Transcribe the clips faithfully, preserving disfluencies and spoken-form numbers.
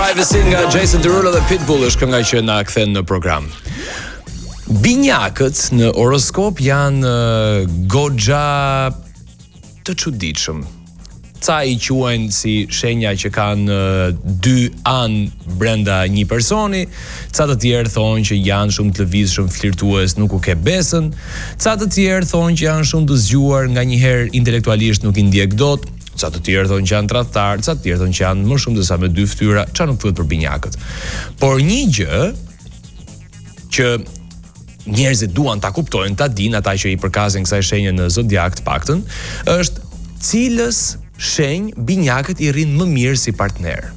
Privacy nga Jason Derulo dhe Pitbull është kënga që na kthen në program. Binjakët në horoskop janë uh, goxha të çuditshëm. Ca i quajnë si shenja që kanë uh, dy anë brenda një personi, ca të tjerë thonë që janë shumë të lëvizshëm, flirtues, nuk u ke besën, ca të tjerë thonë që janë shumë të zgjuar, nganjëherë intelektualisht nuk i ndjek dot, ca të tjerë thonë që janë tradhtar, ca të tjerë thonë që janë më shumë se sa me dy fytyra, çfarë nuk thuhet për binjakët. Por një gjë që njerëzit duan ta kuptojnë, ta dinë ata që i përkasin kësaj shenje në zodiak të paktën, është cilës shenjë binjakët i rrinë më mirë si partner.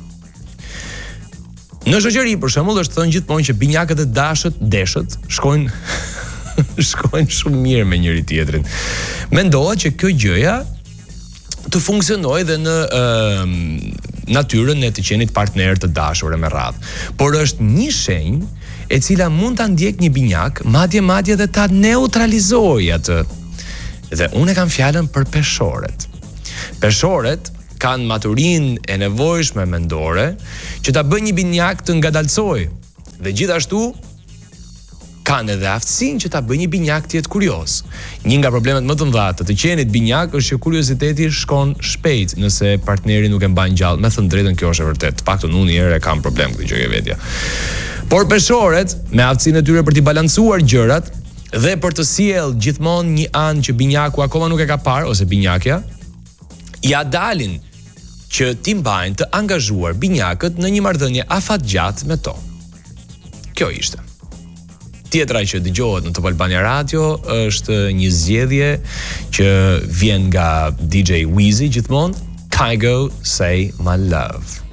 Në shoqëri për shembull është thënë gjithmonë që binjakët e dashët, deshët, shkojnë shkojnë shumë mirë me njëri tjetrin. Mendohet që kjo gjëja të funksionojë dhe në uh, natyrën e të qenit partner të dashur e me radhë. Por është një shenjë e cila mund ta ndjek një binjak, madje madje dhe ta neutralizojë atë. Dhe unë kam fjalën për peshorët. Peshorët kanë maturinë e nevojshme mendore që ta bëjnë një binjak të ngadalsojë. Dhe gjithashtu kanë edhe aftësinë që ta bëjnë një binjak të jetë kurioz. Një nga problemet më të mëdha të të qenit binjak është që kurioziteti shkon shpejt nëse partneri nuk e mban gjallë. Me thënë drejtën, kjo është e vërtetë. Të paktën unë një herë kam problem këtë gjë vetja. Por peshorët, me aftësinë e tyre për t'i balancuar gjërat dhe për të sjellë gjithmonë një anë që binjaku akoma nuk e ka parë ose binjakja, ja dalin që t'i mbajnë të angazhuar binjakët në një marrëdhënie afatgjatë me to. Kjo ishte. Tjetra që dëgjohet në Top Albania Radio është një zgjedhje që vjen nga D J Weezy gjithmonë, Kygo Say My Love.